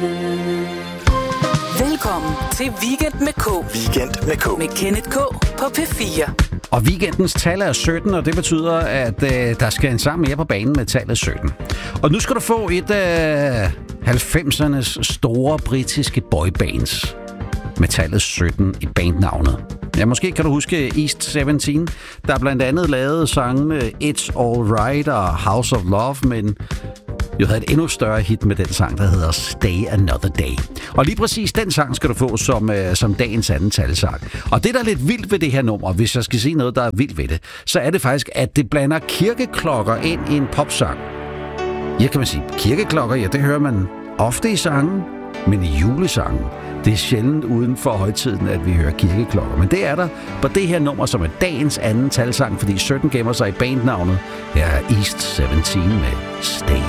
Velkommen til Weekend med K. Weekend med K. Med Kenneth K på P4. Og weekendens tal er 17, og det betyder, at der skal en sang mere på banen med tallet 17. Og nu skal du få et af 90'ernes store britiske boybands med tallet 17 i bandnavnet. Ja, måske kan du huske East 17, der blandt andet lavede sangene It's All Right og House of Love, men jo havde et endnu større hit med den sang, der hedder Stay Another Day. Og lige præcis den sang skal du få som dagens anden talsang. Og det, der er lidt vildt ved det her nummer, hvis jeg skal sige noget, der er vildt ved det, så er det faktisk, at det blander kirkeklokker ind i en popsang. Ja, kan man sige, kirkeklokker, ja, det hører man ofte i sangen, men i julesangen, det er sjældent uden for højtiden, at vi hører kirkeklokker. Men det er der på det her nummer, som er dagens anden talsang, fordi 17 gemmer sig i bandnavnet. Her er East 17 med Stay